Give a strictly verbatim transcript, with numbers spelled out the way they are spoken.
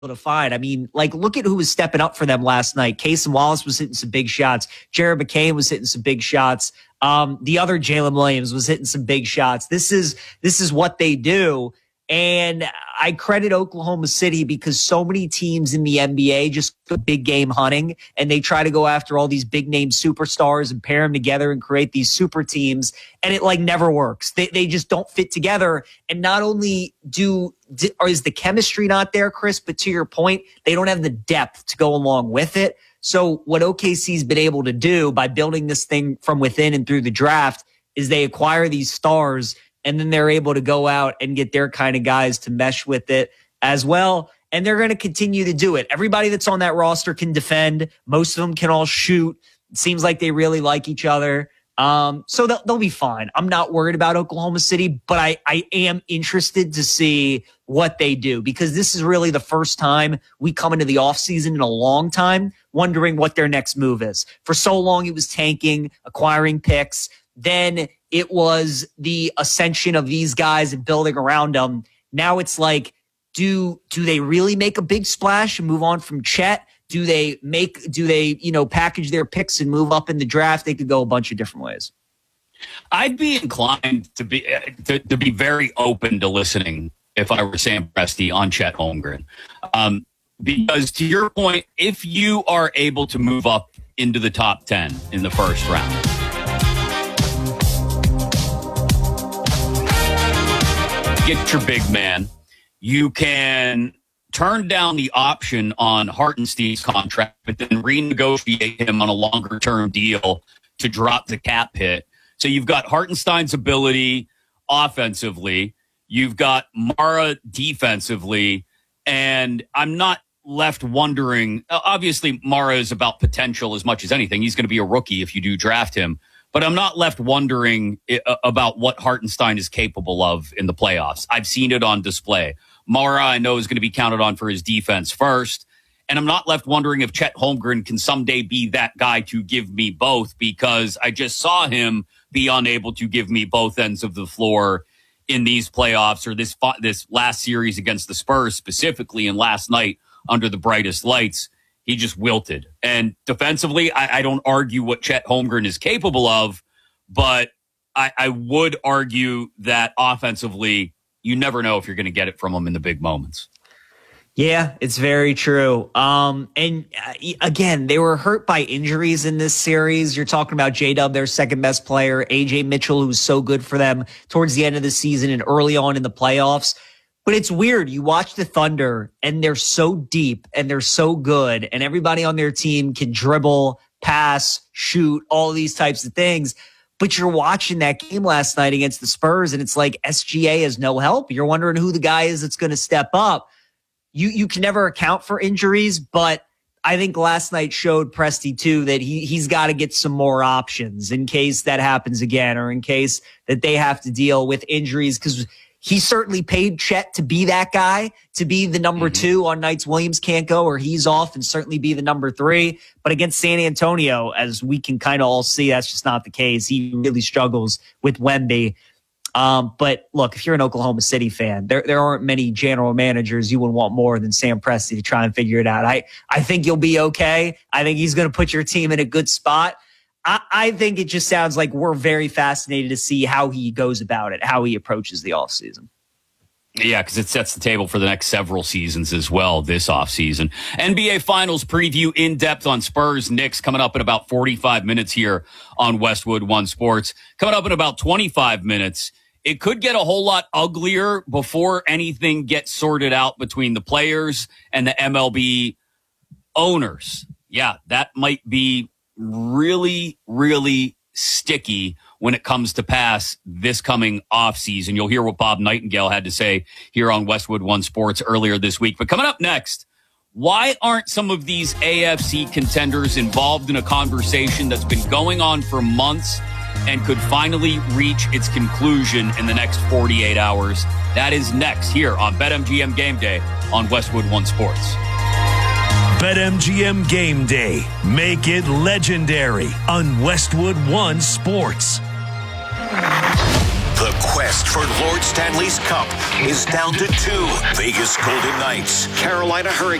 to find. I mean, like, look at who was stepping up for them last night. Cason Wallace was hitting some big shots. Jared McCain was hitting some big shots. Um, the other Jalen Williams was hitting some big shots. This is this is what they do. And I credit Oklahoma City because so many teams in the N B A just go big game hunting, and they try to go after all these big name superstars and pair them together and create these super teams. And it like never works. They they just don't fit together. And not only do or is the chemistry not there, Chris, but to your point, they don't have the depth to go along with it. So what O K C's been able to do by building this thing from within and through the draft is they acquire these stars, and then they're able to go out and get their kind of guys to mesh with it as well. And they're going to continue to do it. Everybody that's on that roster can defend. Most of them can all shoot. It seems like they really like each other. Um, so they'll, they'll be fine. I'm not worried about Oklahoma City, but I, I am interested to see what they do, because this is really the first time we come into the offseason in a long time wondering what their next move is. For so long, it was tanking, acquiring picks. Then it was the ascension of these guys and building around them. Now it's like, do do they really make a big splash and move on from Chet? Do they make do they, you know, package their picks and move up in the draft? They could go a bunch of different ways. I'd be inclined to be to, to be very open to listening if I were Sam Presti on Chet Holmgren. Um, because to your point, if you are able to move up into the top ten in the first round, get your big man, you can turn down the option on Hartenstein's contract, but then renegotiate him on a longer-term deal to drop the cap hit. So you've got Hartenstein's ability offensively, you've got Mara defensively, and I'm not left wondering. Obviously, Mara is about potential as much as anything. He's going to be a rookie if you do draft him. But I'm not left wondering about what Hartenstein is capable of in the playoffs. I've seen it on display. Mara, I know, is going to be counted on for his defense first. And I'm not left wondering if Chet Holmgren can someday be that guy to give me both, because I just saw him be unable to give me both ends of the floor in these playoffs, or this this last series against the Spurs specifically, and last night under the brightest lights. He just wilted. And defensively, I, I don't argue what Chet Holmgren is capable of, but I, I would argue that offensively, you never know if you're going to get it from him in the big moments. Yeah, it's very true. Um, and uh, again, they were hurt by injuries in this series. You're talking about J-Dub, their second best player, A J Mitchell, who's so good for them towards the end of the season and early on in the playoffs. But it's weird. You watch the Thunder, and they're so deep, and they're so good, and everybody on their team can dribble, pass, shoot, all these types of things. But you're watching that game last night against the Spurs, and it's like S G A has no help. You're wondering who the guy is that's going to step up. You you can never account for injuries, but I think last night showed Presti too that he he's got to get some more options in case that happens again, or in case that they have to deal with injuries, because he certainly paid Chet to be that guy, to be the number mm-hmm. two on nights Williams can't go or he's off, and certainly be the number three. But against San Antonio, as we can kind of all see, that's just not the case. He really struggles with Wemby. Um, but look, if you're an Oklahoma City fan, there there aren't many general managers you would want more than Sam Presti to try and figure it out. I, I think you'll be okay. I think he's going to put your team in a good spot. I, I think it just sounds like we're very fascinated to see how he goes about it, how he approaches the offseason. Yeah, because it sets the table for the next several seasons as well this offseason. N B A Finals preview in depth on Spurs Knicks coming up in about forty-five minutes here on Westwood One Sports. Coming up in about twenty-five minutes. It could get a whole lot uglier before anything gets sorted out between the players and the M L B owners. Yeah, that might be really, really sticky when it comes to pass this coming off season. You'll hear what Bob Nightingale had to say here on Westwood One Sports earlier this week. But coming up next, why aren't some of these A F C contenders involved in a conversation that's been going on for months and could finally reach its conclusion in the next forty-eight hours? That is next here on BetMGM Game Day on Westwood One Sports. BetMGM Game Day. Make it legendary on Westwood One Sports. The Quest contest for Lord Stanley's Cup is down to two. Vegas Golden Knights, Carolina Hurricanes.